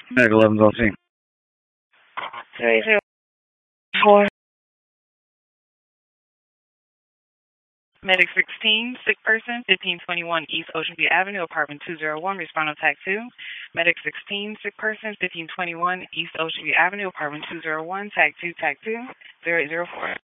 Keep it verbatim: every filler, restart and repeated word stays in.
Medic eleven L C. Three zero four. Medic sixteen, sick person, fifteen twenty-one East Ocean View Avenue, apartment two oh one, respond on tag two. Medic sixteen, sick person, fifteen twenty-one East Ocean View Avenue, apartment two oh one, tag two, tag two, zero eight zero four.